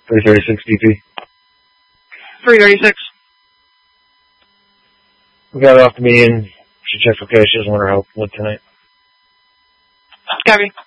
336 DP. 336. We got it off to me and she checked for cash. She doesn't want her help with tonight. Copy.